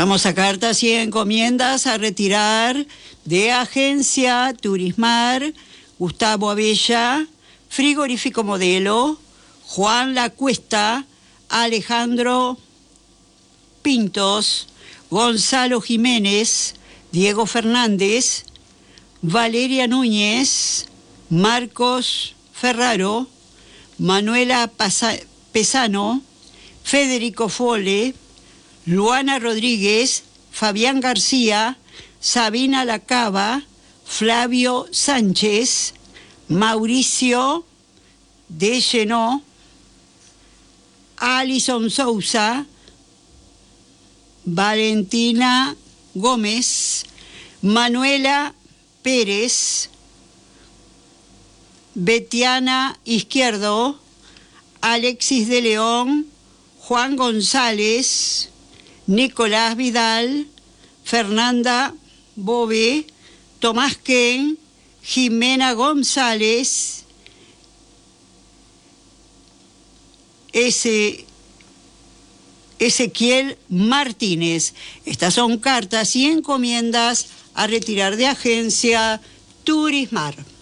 Vamos a cartas y encomiendas a retirar de Agencia Turismar, Gustavo Abella, Frigorífico Modelo, Juan La Cuesta, Alejandro Pintos, Gonzalo Jiménez, Diego Fernández, Valeria Núñez, Marcos Ferraro, Manuela Pesano, Federico Fole, Luana Rodríguez, Fabián García, Sabina Lacaba, Flavio Sánchez, Mauricio Degenó, Alison Sousa, Valentina Gómez, Manuela Pérez, Betiana Izquierdo, Alexis de León, Juan González, Nicolás Vidal, Fernanda Bove, Tomás Ken, Jimena González, Ezequiel Martínez. Estas son cartas y encomiendas a retirar de Agencia Turismar.